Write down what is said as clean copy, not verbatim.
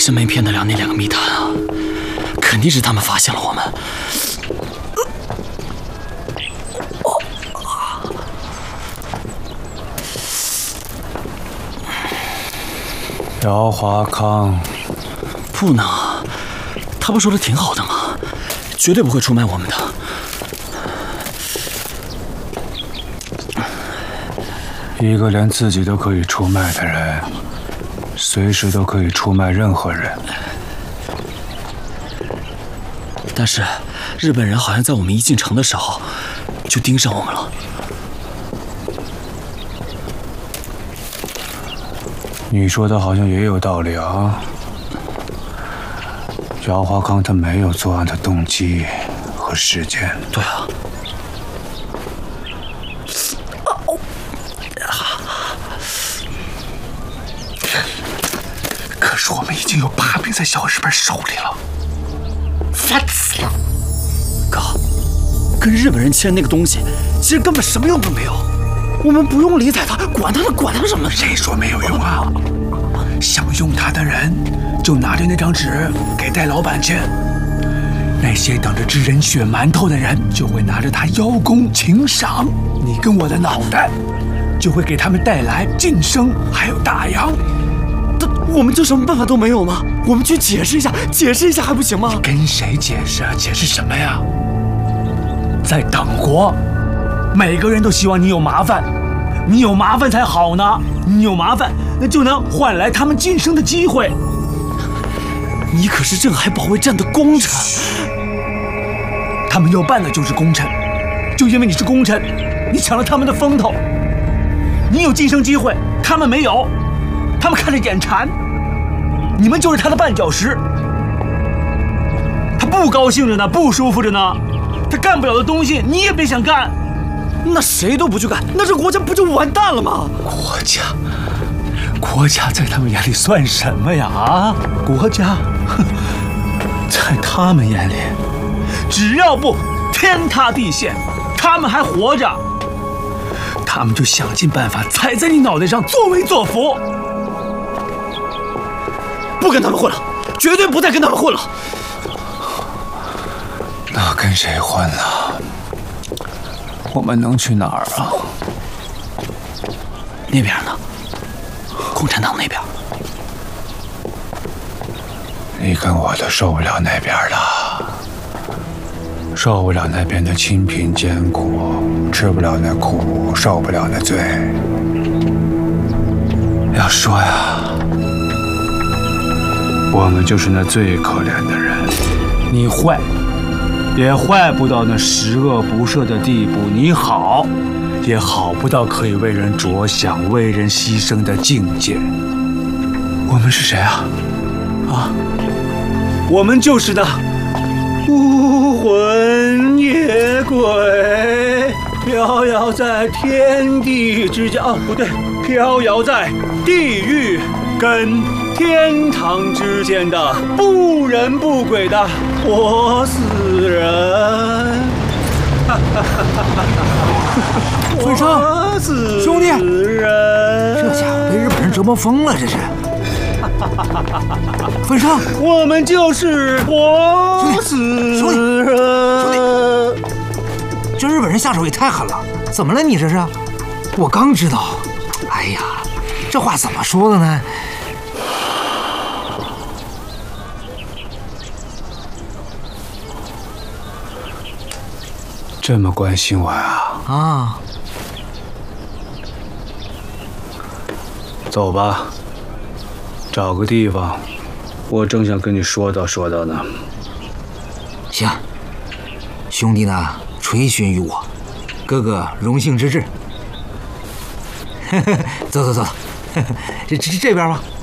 是没骗得了那2个密探啊，肯定是他们发现了我们。 姚华康， 不能，他不说的挺好的吗？绝对不会出卖我们的。 一个连自己都可以出卖的人，随时都可以出卖任何人。 但是日本人好像在我们一进城的时候就盯上我们了。 你说的好像也有道理啊。姚华康他没有作案的动机和时间。 对啊。 可是我们已经有把柄在小日本手里了，烦死了！ 哥，跟日本人签那个东西，其实根本什么用都没有。我们不用理睬他，管他什么？ 谁说没有用啊？想用他的人，就拿着那张纸给戴老板签。那些等着吃人血馒头的人，就会拿着他邀功请赏。你跟我的脑袋，就会给他们带来晋升，还有大洋。 我们就什么办法都没有吗？我们去解释一下还不行吗？ 跟谁解释啊？解释什么呀？在党国，每个人都希望你有麻烦，你有麻烦才好呢。你有麻烦，那就能换来他们晋升的机会。 你可是镇海保卫战的功臣， 他们要办的就是功臣，就因为你是功臣，你抢了他们的风头，你有晋升机会，他们没有，他们看着眼馋，你们就是他的绊脚石。他不高兴着呢，不舒服着呢，他干不了的东西你也别想干。 那谁都不去干，那这国家不就完蛋了吗？ 国家在他们眼里算什么呀？啊，国家，在他们眼里，只要不天塌地陷，他们还活着，他们就想尽办法踩在你脑袋上作威作福。 不跟他们混了，绝对不再跟他们混了。 那跟谁混了？我们能去哪儿啊？ 那边呢？共产党那边。 你跟我都受不了那边的，受不了那边的清贫艰苦，吃不了那苦，受不了那罪。要说呀，我们就是那最可怜的人。 你坏，也坏不到那十恶不赦的地步；你好，也好不到可以为人着想、为人牺牲的境界。我们是谁啊？啊，我们就是那孤魂野鬼，飘摇在天地之间。哦，不对，飘摇在地狱跟天堂之间的不人不鬼的活死人。 分生，兄弟，这家伙被日本人折磨疯了，这是。分生， 我们就是活死人。 这日本人下手也太狠了，怎么了你这是？我刚知道。哎呀，这话怎么说的呢？ 这么关心我啊？ 啊， 走吧，找个地方，我正想跟你说道说道呢。 行，兄弟呢垂询于我，哥哥荣幸之至。走，这边吧。